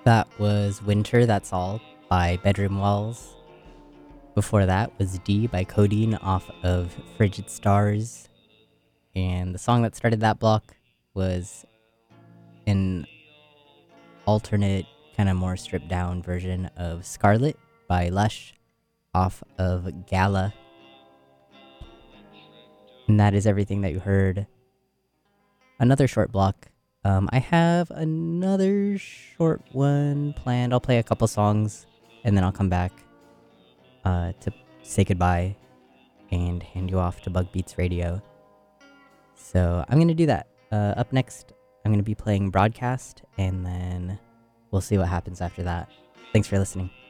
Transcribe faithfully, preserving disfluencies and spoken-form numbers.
That was Winter, That's All by Bedroom Walls. Before that was D by Codeine off of Frigid Stars. And the song that started that block was an alternate, kind of more stripped down version of Scarlet by Lush off of Gala. And that is everything that you heard. Another short block. Um, I have another short one planned. I'll play a couple songs and then I'll come back uh, to say goodbye and hand you off to Bug Beats Radio. So I'm going to do that. Uh, up next, I'm going to be playing Broadcast, and then we'll see what happens after that. Thanks for listening.